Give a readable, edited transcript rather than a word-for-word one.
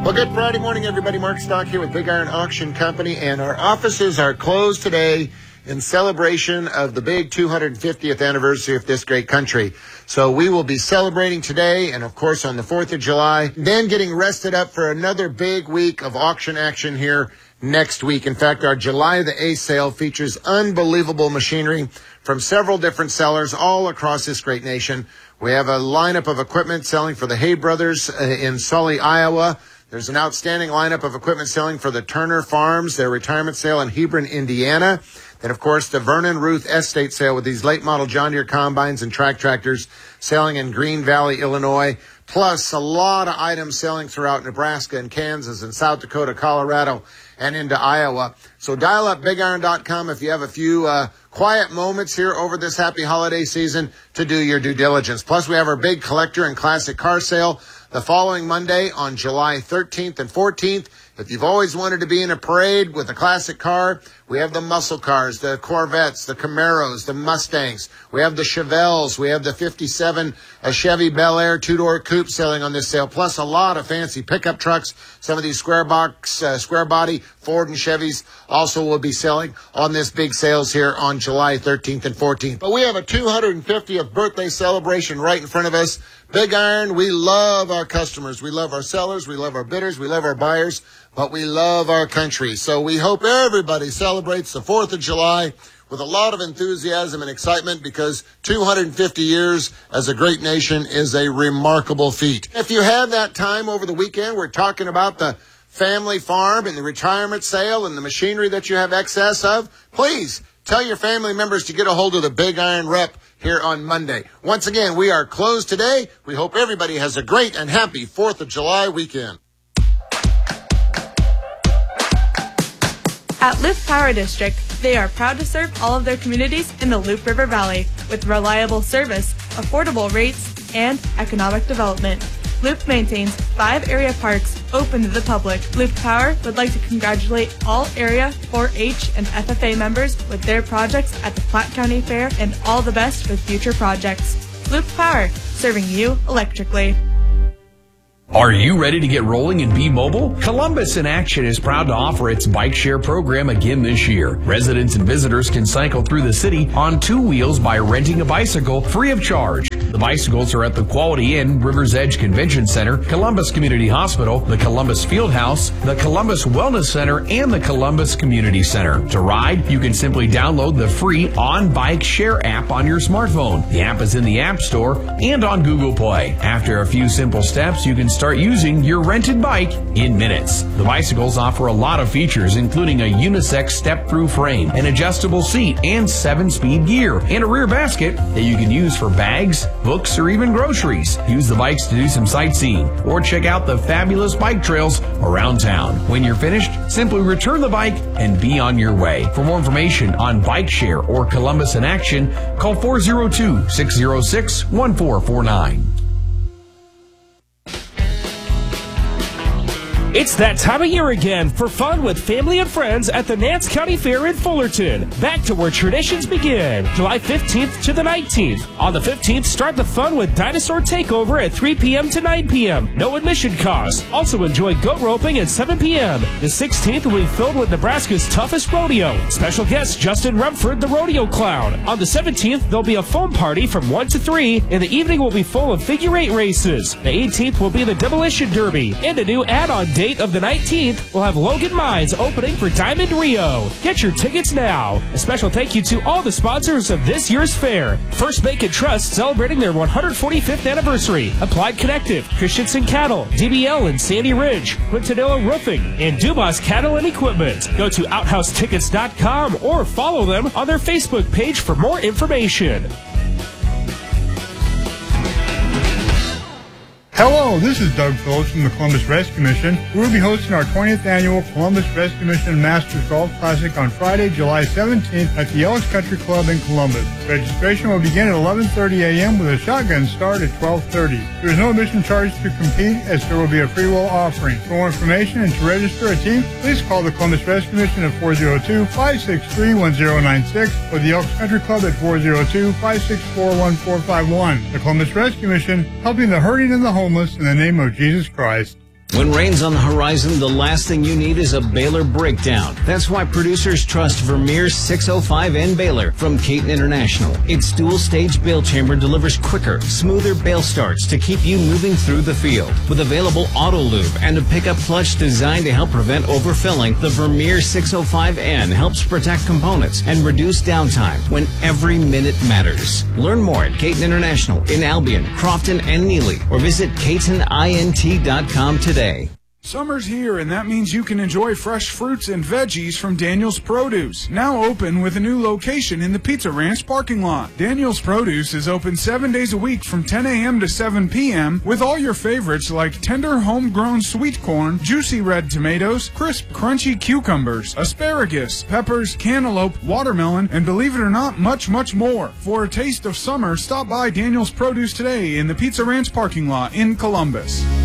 Well, good Friday morning, everybody. Mark Stock here with Big Iron Auction Company, and our offices are closed today in celebration of the big 250th anniversary of this great country. So we will be celebrating today and, of course, on the 4th of July, then getting rested up for another big week of auction action here next week. In fact, our July the 8th sale features unbelievable machinery from several different sellers all across this great nation. We have a lineup of equipment selling for the Hay Brothers in Sully, Iowa. There's an outstanding lineup of equipment selling for the Turner Farms, their retirement sale in Hebron, Indiana. And, of course, the Vernon Ruth Estate sale with these late model John Deere combines and track tractors selling in Green Valley, Illinois. Plus, a lot of items selling throughout Nebraska and Kansas and South Dakota, Colorado, and into Iowa. So dial up BigIron.com if you have a few quiet moments here over this happy holiday season to do your due diligence. Plus, we have our big collector and classic car sale the following Monday on July 13th and 14th. If you've always wanted to be in a parade with a classic car, we have the muscle cars, the Corvettes, the Camaros, the Mustangs. We have the Chevelles. We have the 57 Chevy Bel Air two-door coupe selling on this sale, plus a lot of fancy pickup trucks. Some of these square body Ford and Chevys also will be selling on this big sales here on July 13th and 14th. But we have a 250th birthday celebration right in front of us. Big Iron, we love our customers. We love our sellers. We love our bidders. We love our buyers. But we love our country. So we hope everybody celebrates the 4th of July with a lot of enthusiasm and excitement, because 250 years as a great nation is a remarkable feat. If you have that time over the weekend, we're talking about the family farm and the retirement sale and the machinery that you have excess of. Please tell your family members to get a hold of the Big Iron rep here on Monday. Once again, we are closed today. We hope everybody has a great and happy 4th of July weekend. At Loup Power District, they are proud to serve all of their communities in the Loup River Valley with reliable service, affordable rates, and economic development. Loup maintains 5 area parks open to the public. Loup Power would like to congratulate all area 4-H and FFA members with their projects at the Platte County Fair, and all the best with future projects. Loup Power, serving you electrically. Are you ready to get rolling and be mobile? Columbus in Action is proud to offer its bike share program again this year. Residents and visitors can cycle through the city on 2 wheels by renting a bicycle free of charge. The bicycles are at the Quality Inn, Rivers Edge Convention Center, Columbus Community Hospital, the Columbus Fieldhouse, the Columbus Wellness Center, and the Columbus Community Center. To ride, you can simply download the free On Bike Share app on your smartphone. The app is in the App Store and on Google Play. After a few simple steps, you can start using your rented bike in minutes. The bicycles offer a lot of features, including a unisex step-through frame, an adjustable seat, and 7-speed gear, and a rear basket that you can use for bags, books, or even groceries. Use the bikes to do some sightseeing or check out the fabulous bike trails around town. When you're finished, simply return the bike and be on your way. For more information on Bike Share or Columbus in Action, call 402-606-1449. It's that time of year again for fun with family and friends at the Nance County Fair in Fullerton. Back to where traditions begin, July 15th to the 19th. On the 15th, start the fun with Dinosaur Takeover at 3 p.m. to 9 p.m. No admission cost. Also enjoy goat roping at 7 p.m. The 16th will be filled with Nebraska's toughest rodeo. Special guest Justin Rumford, the rodeo clown. On the 17th, there'll be a foam party from 1 to 3, and the evening will be full of figure-8 races. The 18th will be the Demolition Derby, and a new add-on date of the 19th, we'll have Logan Mines opening for Diamond Rio. Get your tickets now. A special thank you to all the sponsors of this year's fair. First Bank and Trust celebrating their 145th anniversary. Applied Connective, Christensen Cattle, DBL and Sandy Ridge, Quintanilla Roofing, and Dumas Cattle and Equipment. Go to OuthouseTickets.com or follow them on their Facebook page for more information. Hello, this is Doug Phillips from the Columbus Rescue Mission. We'll be hosting our 20th annual Columbus Rescue Mission Masters Golf Classic on Friday, July 17th at the Elks Country Club in Columbus. Registration will begin at 11:30 a.m. with a shotgun start at 12:30. There is no admission charge to compete, as there will be a free will offering. For more information and to register a team, please call the Columbus Rescue Mission at 402-563-1096 or the Elks Country Club at 402-564-1451. The Columbus Rescue Mission, helping the hurting and the homeless in the name of Jesus Christ. When rain's on the horizon, the last thing you need is a baler breakdown. That's why producers trust Vermeer's 605N baler from Caton International. Its dual-stage bale chamber delivers quicker, smoother bale starts to keep you moving through the field. With available auto lube and a pickup clutch designed to help prevent overfilling, the Vermeer 605N helps protect components and reduce downtime when every minute matters. Learn more at Caton International in Albion, Crofton, and Neely, or visit CatonINT.com today. Summer's here, and that means you can enjoy fresh fruits and veggies from Daniel's Produce. Now open with a new location in the Pizza Ranch parking lot. Daniel's Produce is open 7 days a week from 10 a.m. to 7 p.m. with all your favorites like tender homegrown sweet corn, juicy red tomatoes, crisp crunchy cucumbers, asparagus, peppers, cantaloupe, watermelon, and believe it or not, much, much more. For a taste of summer, stop by Daniel's Produce today in the Pizza Ranch parking lot in Columbus.